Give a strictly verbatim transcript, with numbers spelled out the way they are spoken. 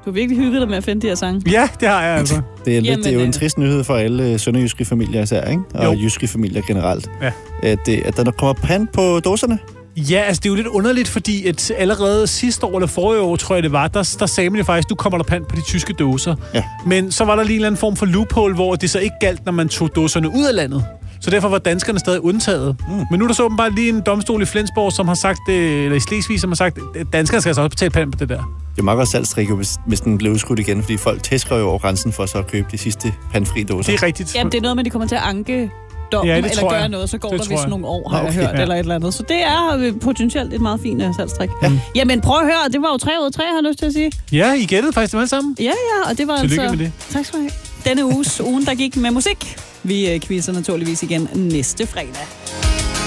Du har virkelig hygget dig med at finde de her sange. Ja, det har jeg altså. Det er, lidt, Jamen, det er jo en øh. trist nyhed for alle sønderjyske familier især, ikke? Og Jo. jyske familier generelt. Ja. At, det, at der kommer pand på dåserne. Ja, altså det er jo lidt underligt, fordi at allerede sidste år eller forrige år, tror jeg det var, der, der sagde man jo faktisk, du kommer der pand på de tyske dåser. Ja. Men så var der lige en eller anden form for loophole, hvor det så ikke galt, når man tog dåserne ud af landet. Så derfor var danskerne stadig undtaget. Mm. Men nu er der så åbenbart lige en domstol i Flensborg, som har sagt, eller i Slesvig, som har sagt, at danskerne skal altså også betale pand på det der. Det er meget godt salgstrik, hvis, hvis den bliver udskudt igen, fordi folk tæsker jo over grænsen for så at købe de sidste pandfri dåser. Det er rigtigt. Jamen, det er noget med, at de kommer til at anke dommen, Ja, det eller tror gøre jeg. noget, så går Det der tror vist jeg. nogle år, har Nå, jeg okay, hørt, ja. eller et eller andet. Så det er øh, potentielt et meget fint uh, salgstrik. Ja. Jamen, prøv at høre, det var jo tre ud af tre, har jeg lyst til at sige. Ja, I gættede faktisk det med sammen. Ja, ja, og det var Tillykke altså... med det. Tak skal du have. Denne uges, ugen, der gik med musik. Vi uh, quizzer naturligvis igen næste fredag.